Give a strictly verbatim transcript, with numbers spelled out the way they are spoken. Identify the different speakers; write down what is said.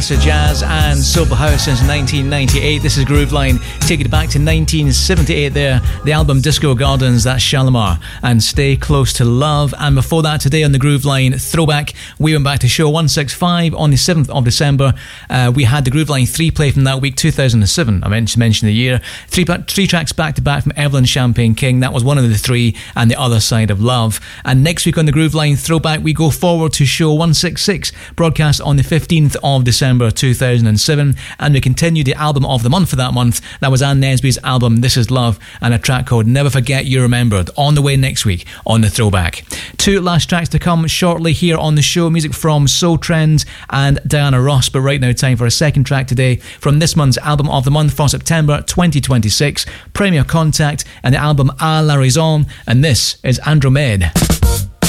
Speaker 1: acid jazz and soulful house since nineteen ninety-eight. This is Grooveline, taking it back to nineteen seventy-eight there. The album Disco Gardens, that's Shalimar, and Stay Close to Love. And before that, today on the Grooveline Throwback, we went back to show one sixty-five on the seventh of December. Uh, we had the Grooveline three play from that week, two thousand seven. I mentioned, mentioned the year. Three, three tracks back to back from Evelyn Champagne King. That was one of the three, and The Other Side of Love. And next week on the Grooveline Throwback, we go forward to show one sixty-six, broadcast on the fifteenth of December two thousand seven, and we continue the album of the month for that month. That was Ann Nesby's album This Is Love, and a track called Never Forget You Remembered, on the way next week on the Throwback. Two last tracks to come shortly here on the show, music from Soul Trends and Diana Ross, but right now time for a second track today from this month's album of the month for September twenty twenty-six, Premier Contact and the album A La Raison, and this is Andromede.